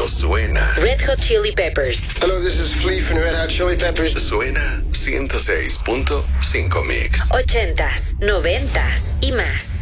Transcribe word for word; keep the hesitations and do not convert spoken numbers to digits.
suena. Red Hot Chili Peppers. Hello, this is Flea from Red Hot Chili Peppers. Suena ciento seis punto cinco Mix. Ochentas, noventas y más.